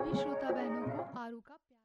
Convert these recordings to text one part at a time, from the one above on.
सभी श्रोता बहनों को आरू का प्यार।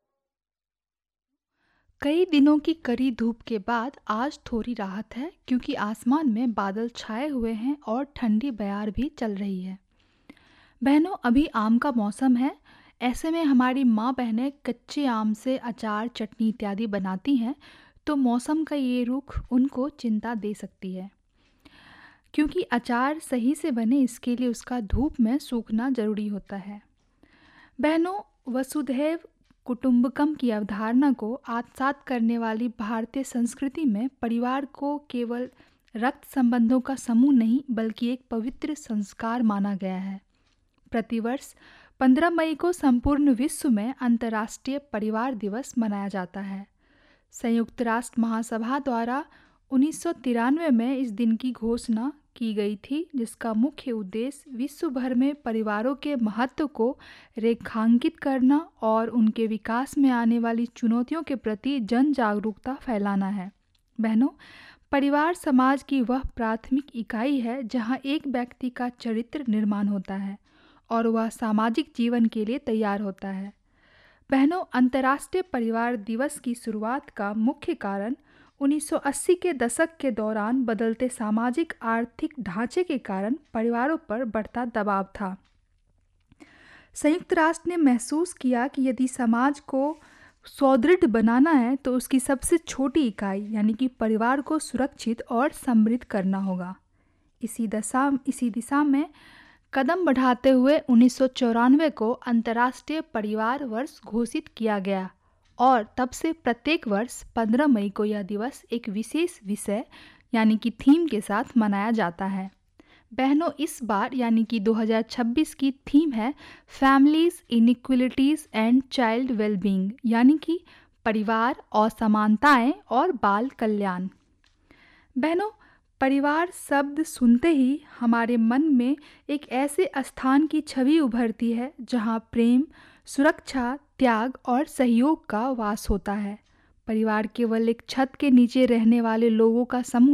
कई दिनों की कड़ी धूप के बाद आज थोड़ी राहत है क्योंकि आसमान में बादल छाए हुए हैं और ठंडी बयार भी चल रही है। बहनों, अभी आम का मौसम है। ऐसे में हमारी माँ बहनें कच्चे आम से अचार, चटनी इत्यादि बनाती हैं, तो मौसम का ये रुख उनको चिंता दे सकती है। क्योंकि अचार सही से बने इसके लिए उसका धूप में सूखना जरूरी होता है। बहनों, वसुधैव कुटुंबकम की अवधारणा को आत्मसात करने वाली भारतीय संस्कृति में परिवार को केवल रक्त संबंधों का समूह नहीं बल्कि एक पवित्र संस्कार माना गया है। प्रतिवर्ष 15 मई को संपूर्ण विश्व में अंतर्राष्ट्रीय परिवार दिवस मनाया जाता है। संयुक्त राष्ट्र महासभा द्वारा 1993 में इस दिन की घोषणा की गई थी, जिसका मुख्य उद्देश्य विश्व भर में परिवारों के महत्व को रेखांकित करना और उनके विकास में आने वाली चुनौतियों के प्रति जन जागरूकता फैलाना है। बहनों, परिवार समाज की वह प्राथमिक इकाई है जहां एक व्यक्ति का चरित्र निर्माण होता है और वह सामाजिक जीवन के लिए तैयार होता है। बहनों, अंतर्राष्ट्रीय परिवार दिवस की शुरुआत का मुख्य कारण 1980 के दशक के दौरान बदलते सामाजिक आर्थिक ढांचे के कारण परिवारों पर बढ़ता दबाव था। संयुक्त राष्ट्र ने महसूस किया कि यदि समाज को सुदृढ़ बनाना है तो उसकी सबसे छोटी इकाई यानी कि परिवार को सुरक्षित और समृद्ध करना होगा। इसी दिशा में कदम बढ़ाते हुए 1994 को अंतर्राष्ट्रीय परिवार वर्ष घोषित किया गया और तब से प्रत्येक वर्ष 15 मई को यह दिवस एक विशेष विषय यानी कि थीम के साथ मनाया जाता है। बहनों, इस बार यानी कि 2026 की थीम है families, inequalities and child wellbeing, यानी कि परिवार, असमानताएं और बाल कल्याण। बहनों, परिवार शब्द सुनते ही हमारे मन में एक ऐसे स्थान की छवि उभरती है जहां प्रेम, सुरक्षा, त्याग और सहयोग का वास होता है। परिवार केवल एक छत के नीचे रहने वाले लोगों का समूह